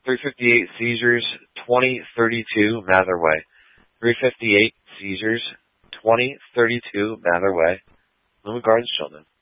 358 seizures, 2032 Mather Way. 358 seizures, 2032 Mather Way. Loomis Gardens Children.